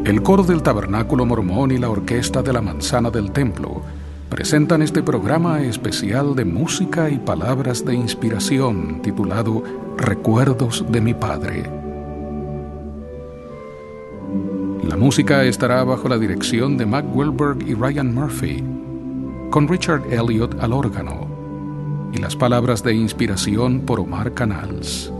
El coro del Tabernáculo Mormón y la orquesta de la Manzana del Templo presentan este programa especial de música y palabras de inspiración titulado Recuerdos de mi Padre. La música estará bajo la dirección de Mac Wilberg y Ryan Murphy, con Richard Elliott al órgano, y las palabras de inspiración por Omar Canals.